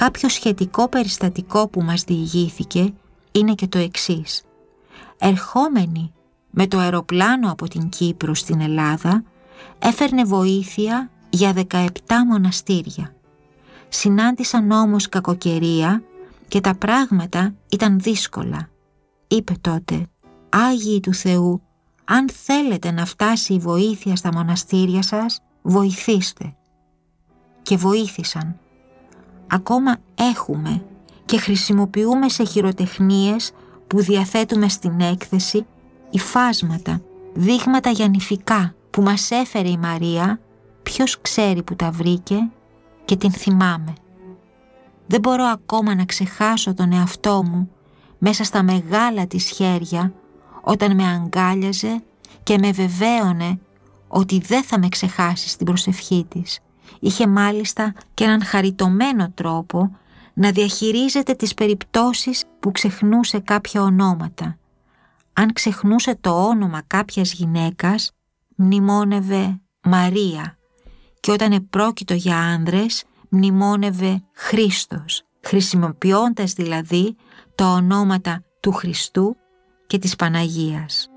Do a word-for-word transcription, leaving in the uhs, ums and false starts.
Κάποιο σχετικό περιστατικό που μας διηγήθηκε είναι και το εξής. Ερχόμενη με το αεροπλάνο από την Κύπρο στην Ελλάδα, έφερνε βοήθεια για δεκαεπτά μοναστήρια. Συνάντησαν όμως κακοκαιρία και τα πράγματα ήταν δύσκολα. Είπε τότε: «Άγιοι του Θεού, αν θέλετε να φτάσει η βοήθεια στα μοναστήρια σας, βοηθήστε». Και βοήθησαν. Ακόμα έχουμε και χρησιμοποιούμε σε χειροτεχνίες που διαθέτουμε στην έκθεση υφάσματα, δείγματα για νηφικά που μας έφερε η Μαρία, ποιος ξέρει που τα βρήκε, και την θυμάμαι. Δεν μπορώ ακόμα να ξεχάσω τον εαυτό μου μέσα στα μεγάλα της χέρια όταν με αγκάλιαζε και με βεβαίωνε ότι δεν θα με ξεχάσει στην προσευχή της. Είχε μάλιστα και έναν χαριτωμένο τρόπο να διαχειρίζεται τις περιπτώσεις που ξεχνούσε κάποια ονόματα. Αν ξεχνούσε το όνομα κάποιας γυναίκας, μνημόνευε Μαρία, και όταν επρόκειτο για άνδρες, μνημόνευε Χρήστος, χρησιμοποιώντας δηλαδή τα ονόματα του Χριστού και της Παναγίας.